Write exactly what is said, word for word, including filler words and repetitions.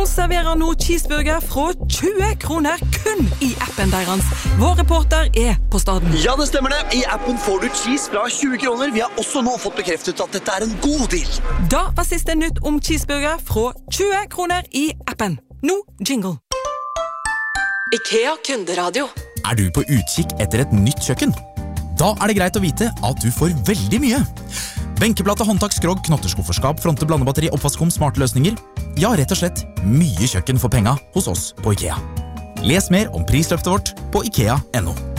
McDonald's serverer nå cheeseburger fra tjue kroner kun i appen deres. Vår reporter er på staden. Ja, det stemmer det. I appen får du cheese fra tjue kroner. Vi har også nå fått bekreftet at dette er en god deal. Da var siste nytt om cheeseburger fra tjue kroner i appen. Nå jingle. IKEA kunderadio. Er du på utkikk etter et nytt kjøkken? Da er det greit å vite at du får veldig mye. Benkeplate, håndtak, skrog, knotterskufferskap, fronte, blandebatteri, oppvaskkom, smarte løsninger. Ja, rett og slett mye kjøkken for penga hos oss på IKEA. Les mer om prisløftet vårt på ikea punktum no.